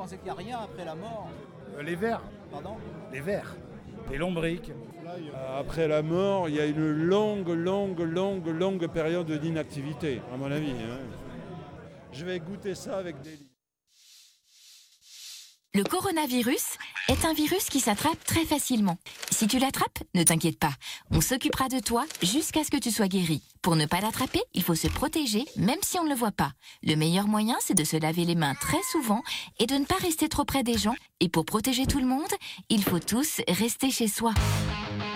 pensez qu'il n'y a rien après la mort? Les vers. Pardon? Les vers. Les lombriques. Après la mort, il y a une longue période d'inactivité, à mon avis. Je vais goûter ça avec des... Le coronavirus est un virus qui s'attrape très facilement. Si tu l'attrapes, ne t'inquiète pas. On s'occupera de toi jusqu'à ce que tu sois guéri. Pour ne pas l'attraper, il faut se protéger, même si on ne le voit pas. Le meilleur moyen, c'est de se laver les mains très souvent et de ne pas rester trop près des gens. Et pour protéger tout le monde, il faut tous rester chez soi.